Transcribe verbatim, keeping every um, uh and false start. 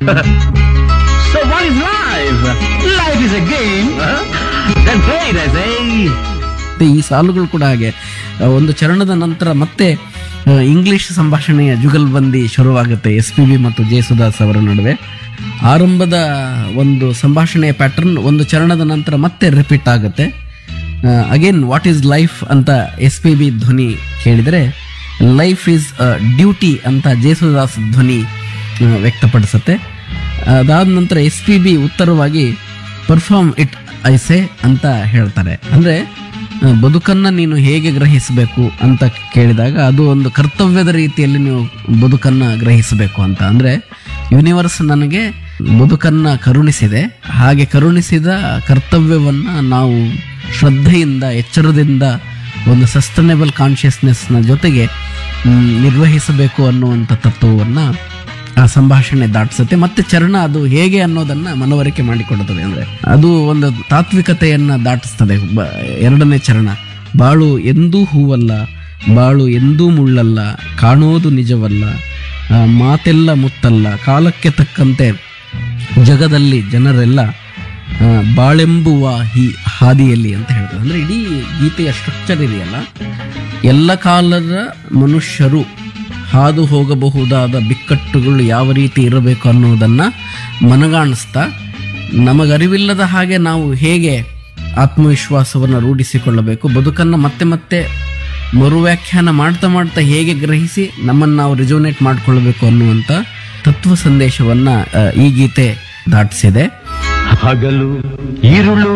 So what is life? Life is a game. Huh? Then play it, I say. ಮತ್ತೆ ಈ ಸಾಲುಗಳು ಕೂಡ ಹಾಗೆ ಆ, ಒಂದು ಚರಣದ ನಂತರ ಮತ್ತೆ ಆ, ಇಂಗ್ಲಿಷ್ ಸಂಭಾಷಣೆಯ ಜುಗಲ್ಬಂದಿ ಶುರುವಾಗುತ್ತೆ ಎಸ್ ಪಿ ಬಿ ಮತ್ತು ಜೇಸುದಾಸ್ ಅವರ ನಡುವೆ. ಆರಂಭದ ಒಂದು ಸಂಭಾಷಣೆಯ ಪ್ಯಾಟರ್ನ್ ಒಂದು ಚರಣದ ನಂತರ ಮತ್ತೆ ರಿಪೀಟ್ ಆಗುತ್ತೆ. ಅಗೇನ್ ವಾಟ್ ಈಸ್ ಲೈಫ್ ಅಂತ ಎಸ್ ಪಿ ಬಿ ಧ್ವನಿ ಕೇಳಿದರೆ, ಲೈಫ್ ಈಸ್ ಡ್ಯೂಟಿ ಅಂತ ಜೇಸುದಾಸ್ ಧ್ವನಿ ಆ, ವ್ಯಕ್ತಪಡಿಸುತ್ತೆ. ಅದಾದ ನಂತರ ಎಸ್ ಪಿ ಬಿ ಉತ್ತರವಾಗಿ ಪರ್ಫಾರ್ಮ್ ಇಟ್ ಐಸೆ ಅಂತ ಹೇಳ್ತಾರೆ. ಅಂದರೆ ಬದುಕನ್ನು ನೀನು ಹೇಗೆ ಗ್ರಹಿಸಬೇಕು ಅಂತ ಕೇಳಿದಾಗ ಅದು ಒಂದು ಕರ್ತವ್ಯದ ರೀತಿಯಲ್ಲಿ ನೀವು ಬದುಕನ್ನು ಗ್ರಹಿಸಬೇಕು ಅಂತ. ಅಂದರೆ ಯೂನಿವರ್ಸ್ ನನಗೆ ಬದುಕನ್ನು ಕರುಣಿಸಿದೆ, ಹಾಗೆ ಕರುಣಿಸಿದ ಕರ್ತವ್ಯವನ್ನು ನಾವು ಶ್ರದ್ಧೆಯಿಂದ ಎಚ್ಚರದಿಂದ ಒಂದು ಸಸ್ಟೈನೇಬಲ್ ಕಾನ್ಷಿಯಸ್ನೆಸ್ನ ಜೊತೆಗೆ ಮ್, ನಿರ್ವಹಿಸಬೇಕು ಅನ್ನುವಂಥ ತತ್ವವನ್ನು ಆ ಸಂಭಾಷಣೆ ದಾಟಿಸುತ್ತೆ. ಮತ್ತೆ ಚರಣ ಅದು ಹೇಗೆ ಅನ್ನೋದನ್ನ ಮನವರಿಕೆ ಮಾಡಿಕೊಡುತ್ತದೆ. ಅಂದ್ರೆ ಅದು ಒಂದು ತಾತ್ವಿಕತೆಯನ್ನ ದಾಟಿಸ್ತದೆ. ಬ- ಎರಡನೇ ಚರಣ, ಬಾಳು ಎಂದೂ ಹೂವಲ್ಲ, ಬಾಳು ಎಂದೂ ಮುಳ್ಳಲ್ಲ, ಕಾಣೋದು ನಿಜವಲ್ಲ, ಆ, ಮಾತೆಲ್ಲ ಮುತ್ತಲ್ಲ, ಕಾಲಕ್ಕೆ ತಕ್ಕಂತೆ ಜಗದಲ್ಲಿ ಜನರೆಲ್ಲ ಆ, ಬಾಳೆಂಬುವ ಹಿ ಹಾದಿಯಲ್ಲಿ ಅಂತ ಹೇಳ್ತಾರೆ. ಅಂದ್ರೆ ಇಡೀ ಗೀತೆಯ ಸ್ಟ್ರಕ್ಚರ್ ಇದೆಯಲ್ಲ, ಎಲ್ಲ ಕಾಲದ ಮನುಷ್ಯರು ಹಾದು ಹೋಗಬಹುದಾದ ಬಿಕ್ಕಟ್ಟುಗಳು ಯಾವ ರೀತಿ ಇರಬೇಕು ಅನ್ನೋದನ್ನು ಮನಗಾಣಿಸ್ತಾ, ನಮಗರಿವಿಲ್ಲದ ಹಾಗೆ ನಾವು ಹೇಗೆ ಆತ್ಮವಿಶ್ವಾಸವನ್ನು ರೂಢಿಸಿಕೊಳ್ಳಬೇಕು, ಬದುಕನ್ನು ಮತ್ತೆ ಮತ್ತೆ ಮರುವ್ಯಾಖ್ಯಾನ ಮಾಡ್ತಾ ಮಾಡ್ತಾ ಹೇಗೆ ಗ್ರಹಿಸಿ ನಮ್ಮನ್ನು ನಾವು ರಿಜೋನೇಟ್ ಮಾಡಿಕೊಳ್ಬೇಕು ಅನ್ನುವಂಥ ತತ್ವ ಸಂದೇಶವನ್ನು ಈ ಗೀತೆ ದಾಟಿಸಿದೆ. ಹಗಲು ഇരുಳು